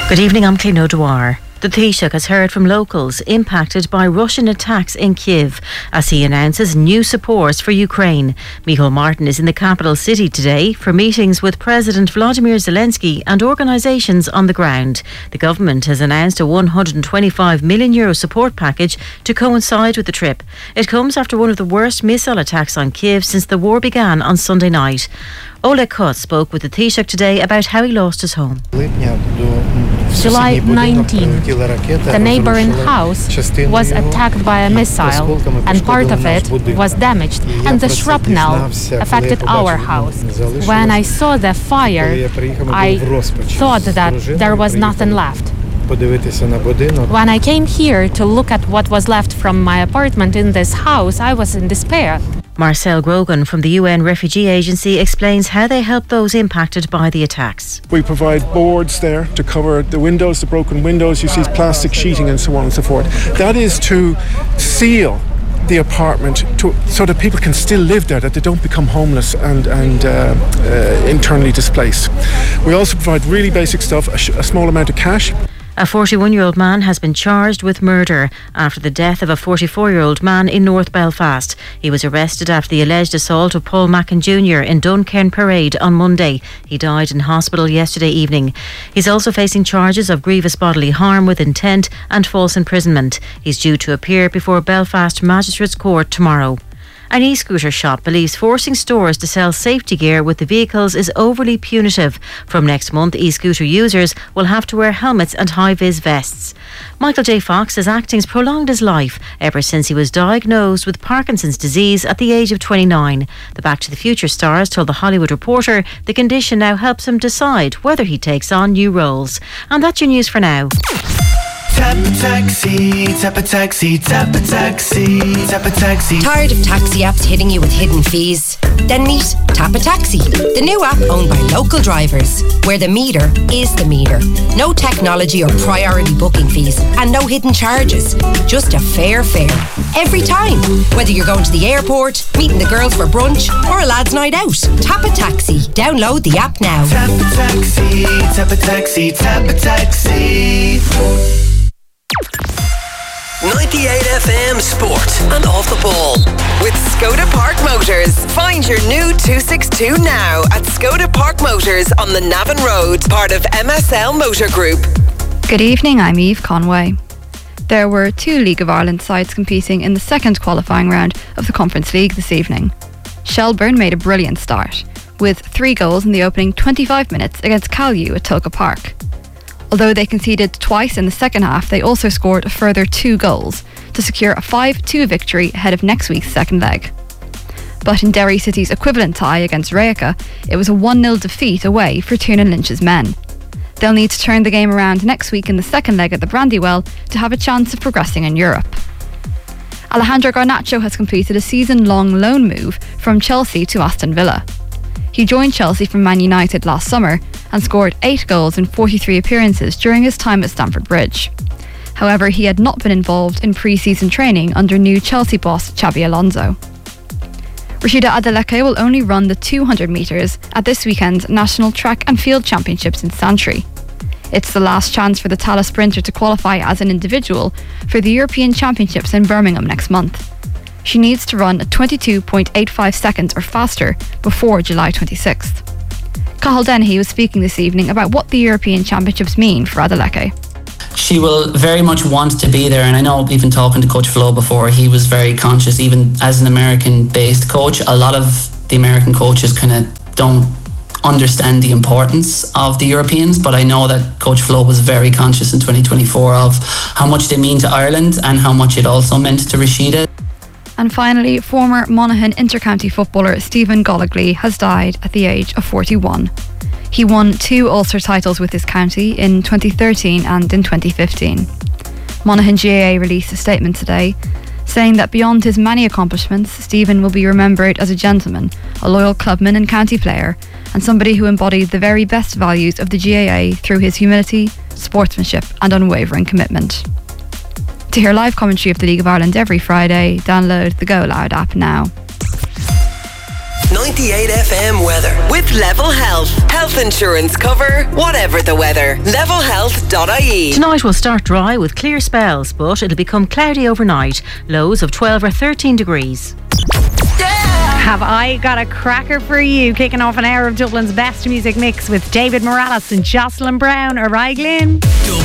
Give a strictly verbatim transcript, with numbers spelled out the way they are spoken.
Good evening, I'm Clín O'Dwyer. The Taoiseach has heard from locals impacted by Russian attacks in Kyiv as he announces new support for Ukraine. Micheál Martin is in the capital city today for meetings with President Volodymyr Zelensky and organisations on the ground. The government has announced a one hundred twenty-five million euro support package to coincide with the trip. It comes after one of the worst missile attacks on Kyiv since the war began on Sunday night. Oleg Kut spoke with the Taoiseach today about how he lost his home. July nineteenth, the neighbouring house was attacked by a missile and part of it was damaged, and the shrapnel affected our house. When I saw the fire, I thought that there was nothing left. When I came here to look at what was left from my apartment in this house, I was in despair. Marcel Grogan from the U N Refugee Agency explains how they help those impacted by the attacks. We provide boards there to cover the windows, the broken windows. You see plastic sheeting and so on and so forth. That is to seal the apartment to, so that people can still live there, that they don't become homeless and, and uh, uh, internally displaced. We also provide really basic stuff, a, sh- a small amount of cash. A forty-one-year-old man has been charged with murder after the death of a forty-four-year-old man in North Belfast. He was arrested after the alleged assault of Paul Mackin Junior in Duncairn Parade on Monday. He died in hospital yesterday evening. He's also facing charges of grievous bodily harm with intent and false imprisonment. He's due to appear before Belfast Magistrates Court tomorrow. An e-scooter shop believes forcing stores to sell safety gear with the vehicles is overly punitive. From next month, e-scooter users will have to wear helmets and high-vis vests. Michael J. Fox says acting's prolonged his life ever since he was diagnosed with Parkinson's disease at the age of twenty-nine. The Back to the Future stars told The Hollywood Reporter the condition now helps him decide whether he takes on new roles. And that's your news for now. Tap a taxi, tap a taxi, tap a taxi, tap a taxi. Tired of taxi apps hitting you with hidden fees? Then meet Tap a Taxi, the new app owned by local drivers, where the meter is the meter. No technology or priority booking fees, and no hidden charges. Just a fair fare every time. Whether you're going to the airport, meeting the girls for brunch, or a lad's night out. Tap a Taxi. Download the app now. Tap a taxi, tap a taxi, tap a taxi. ninety-eight F M Sport and Off the Ball with Skoda Park Motors. Find your new two sixty-two now at Skoda Park Motors on the Navan Road, part of M S L Motor Group. Good evening, I'm Eve Conway. There were two League of Ireland sides competing in the second qualifying round of the Conference League this evening. Shelburne made a brilliant start with three goals in the opening twenty-five minutes against Callew at Tulka Park. Although they conceded twice in the second half, they also scored a further two goals to secure a five two victory ahead of next week's second leg. But in Derry City's equivalent tie against Rijeka, it was a one nil defeat away for Tiernan Lynch's men. They'll need to turn the game around next week in the second leg at the Brandywell to have a chance of progressing in Europe. Alejandro Garnacho has completed a season-long loan move from Chelsea to Aston Villa. He joined Chelsea from Man United last summer and scored eight goals in forty-three appearances during his time at Stamford Bridge. However, he had not been involved in pre-season training under new Chelsea boss Xabi Alonso. Rashida Adeleke will only run the two hundred metres at this weekend's National Track and Field Championships in Santry. It's the last chance for the Tala sprinter to qualify as an individual for the European Championships in Birmingham next month. She needs to run at twenty-two point eight five seconds or faster before July twenty-sixth. Cathal Dennehy was speaking this evening about what the European Championships mean for Adeleke. She will very much want to be there, and I know even talking to Coach Flo before, he was very conscious, even as an American-based coach, a lot of the American coaches kind of don't understand the importance of the Europeans, but I know that Coach Flo was very conscious in twenty twenty-four of how much they mean to Ireland and how much it also meant to Rashida. And finally, former Monaghan intercounty footballer Stephen Goligly has died at the age of forty-one. He won two Ulster titles with his county in twenty thirteen and in twenty fifteen. Monaghan G A A released a statement today saying that beyond his many accomplishments, Stephen will be remembered as a gentleman, a loyal clubman and county player, and somebody who embodied the very best values of the G A A through his humility, sportsmanship and unwavering commitment. To hear live commentary of the League of Ireland every Friday, download the Go Loud app now. ninety-eight F M weather with Level Health. Health insurance cover, whatever the weather. level health dot I E. Tonight will start dry with clear spells, but it'll become cloudy overnight. Lows of twelve or thirteen degrees. Have I got a cracker for you? Kicking off an hour of Dublin's best music mix with David Morales and Jocelyn Brown. All right, Glyn?